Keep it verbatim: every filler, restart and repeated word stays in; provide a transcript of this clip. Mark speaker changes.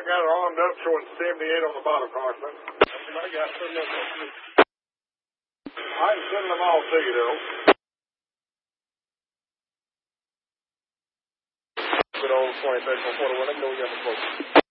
Speaker 1: got it armed up showing seventy-eight on the bottom, Carson. That's what I got. I can send them all to you, though. Good old twenty-third from Florida. Let me know you have a quote.